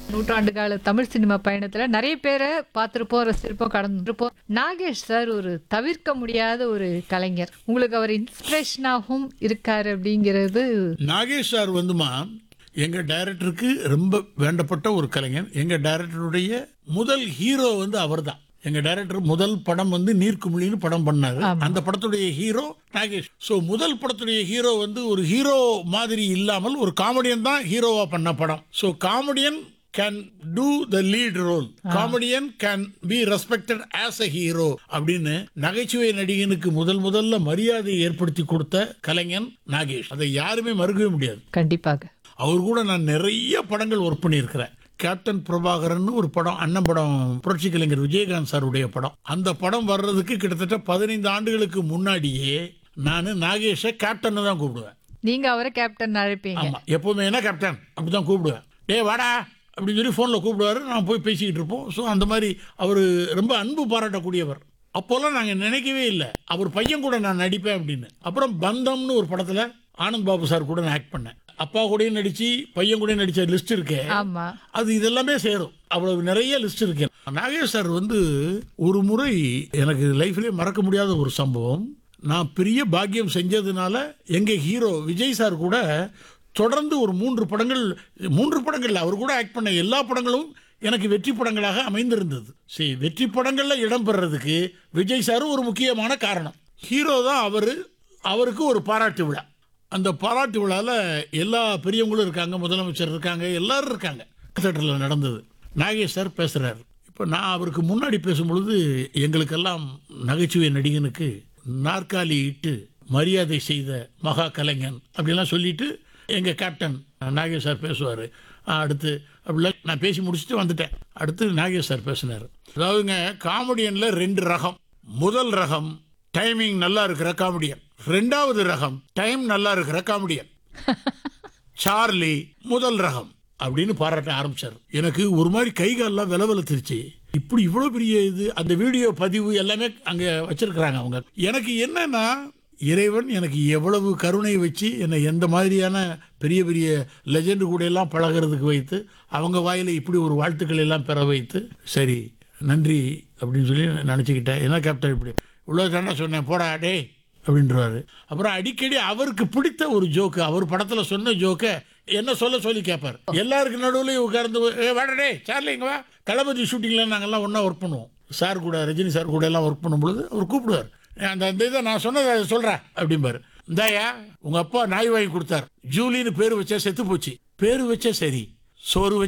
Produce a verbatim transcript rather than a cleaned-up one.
நூற்றாண்டு கால தமிழ் சினிமா பயணத்துல நிறைய பேரை பார்த்திருப்போம், ரசிச்சிருப்போம், கடந்திருப்போம். நாகேஷ் சார் ஒரு தவிர்க்க முடியாத ஒரு கலைஞர். உங்களுக்கு அவர் இன்ஸ்பிரேஷனாகவும் இருக்காரு அப்படிங்கிறது. நாகேஷ் சார் வந்துமா எங்க டைரக்டருக்கு ரொம்ப வேண்டப்பட்ட ஒரு கலைஞர். எங்க டைரக்டருடைய முதல் ஹீரோ வந்து அவர்தான். எங்க டைரக்டர் முதல் படம் வந்து நீர்க்குமிழின்னு படம் பண்ணாரு. அந்த படத்துடைய ஹீரோ நாகேஷ். சோ முதல் படத்துடைய ஹீரோ வந்து ஒரு ஹீரோ மாதிரி இல்லாமல் ஒரு காமெடியன் தான் ஹீரோவா பண்ண படம். So comedian can do the lead role, comedian can be respected as a hero அப்படின்னு நகைச்சுவை நடிகனுக்கு முதல் முதல்ல மரியாதை ஏற்படுத்தி கொடுத்த கலைஞன் நாகேஷ். அதை யாருமே மறுக்கவே முடியாது. கண்டிப்பாக அவர் கூட நான் நிறைய படங்கள் ஒர்க் பண்ணியிருக்கிறேன். கேப்டன் பிரபாகரன் ஒரு படம், அண்ணன் படம், புரட்சி கலைஞர் விஜயகாந்த் சாருடைய படம். அந்த படம் வர்றதுக்கு கிட்டத்தட்ட பதினைந்து ஆண்டுகளுக்கு முன்னாடியே நான் நாகேஷை கேப்டன் தான் கூப்பிடுவேன். நீங்க அவரை கேப்டன் அழைப்பீங்க? ஆமா, எப்பவுமே என்ன கேப்டன் அப்படிதான் கூப்பிடுவேன். டே வாடா அப்படின்னு சொல்லி போன்ல கூப்பிடுவாரு. நான் போய் பேசிக்கிட்டு இருப்போம். ஸோ அந்த மாதிரி அவர் ரொம்ப அன்பு பாராட்டக்கூடியவர். அப்போல்லாம் நாங்கள் நினைக்கவே இல்லை அவர் பையன் கூட நான் நடிப்பேன் அப்படின்னு. அப்புறம் பந்தம்னு ஒரு படத்துல ஆனந்த் பாபு சார் கூட நான் ஆக்ட் பண்ணேன். அப்பா கூடயும் நடிச்சு பையன் கூட நடிச்ச லிஸ்ட் இருக்கே, அது இதெல்லாமே சேரும். அவ்வளவு நிறைய லிஸ்ட் இருக்கு. நாகேஷ் சார் வந்து ஒரு முறை எனக்கு லைஃப்லயே மறக்க முடியாத ஒரு சம்பவம். நான் பெரிய பாக்கியம் செஞ்சதுனால எங்க ஹீரோ விஜய் சார் கூட தொடர்ந்து ஒரு மூன்று படங்கள், மூன்று படங்கள்ல அவர் கூட ஆக்ட் பண்ண எல்லா படங்களும் எனக்கு வெற்றி படங்களாக அமைந்திருந்தது. சரி, வெற்றி படங்கள்ல இடம் பெறறதுக்கு விஜய் சார் ஒரு முக்கியமான காரணம். ஹீரோ தான் அவரு. அவருக்கு ஒரு பாராட்டு விழா. அந்த பாராட்டு விழாவில் எல்லா பெரியவங்களும் இருக்காங்க, முதலமைச்சர் இருக்காங்க, எல்லாரும் இருக்காங்க. தியேட்டரில் நடந்தது. நாகேஷ் சார் பேசுகிறார். இப்போ நான் அவருக்கு முன்னாடி பேசும்பொழுது எங்களுக்கெல்லாம் நகைச்சுவை நடிகனுக்கு நாற்காலி இட்டு மரியாதை செய்த மகா கலைஞன் அப்படிலாம் சொல்லிட்டு எங்கள் கேப்டன் நாகேஷ் சார் பேசுவார். அடுத்து அப்படிலாம் நான் பேசி முடிச்சுட்டு வந்துட்டேன். அடுத்து நாகேஷ் சார் பேசினார். அதாவதுங்க, காமெடியனில் ரெண்டு ரகம். முதல் ரகம் டைமிங் நல்லா இருக்கிற காமெடியன். ரெண்டாவது ரகம் டைம் நல்லா இருக்கிற காமெடியன். சார்லி முதல் ரகம் அப்படின்னு பாராட்ட ஆரம்பிச்சார். எனக்கு ஒரு மாதிரி கை காலெல்லாம் விலவலத்திருச்சு. இப்படி இவ்வளவு பெரிய இது, அந்த வீடியோ பதிவு எல்லாமே அங்க வச்சிருக்கிறாங்க அவங்க. எனக்கு என்னன்னா, இறைவன் எனக்கு எவ்வளவு கருணை வச்சு என்னை எந்த மாதிரியான பெரிய பெரிய லெஜெண்ட் கூட எல்லாம் பழகிறதுக்கு வைத்து அவங்க வாயில இப்படி ஒரு வாழ்த்துக்கள் எல்லாம் பெற வைத்து, சரி நன்றி அப்படின்னு சொல்லி நினச்சிக்கிட்டேன். என்ன கேப்டன் இப்படி இவ்வளோ தானே சொன்னேன், போடா டே அப்படின்றவாரு. அப்புறம் அடிக்கடி அவருக்கு பிடித்த ஒரு ஜோக்கு, அவர் படத்தில் சொன்ன ஜோக்கை என்ன சொல்ல சொல்லி கேட்பார். எல்லாருக்கு நடுவில் உட்கார்ந்து, வாடடே சார்லி இங்கே வா, தளபதி ஷூட்டிங்கில் நாங்கள்லாம் ஒன்றா ஒர்க் பண்ணுவோம். சார் கூட, ரஜினி சார் கூட எல்லாம் ஒர்க் பண்ணும்பொழுது அவர் கூப்பிடுவார். அந்த அந்த இதை நான் சொன்னதை சொல்கிறேன் அப்படிம்பாரு. இந்தாயா உங்கள் அப்பா நாய் வாங்கி கொடுத்தார், ஜூலின்னு பேர் வச்சா செத்து போச்சு, பேர் வச்சா சரி, சோறு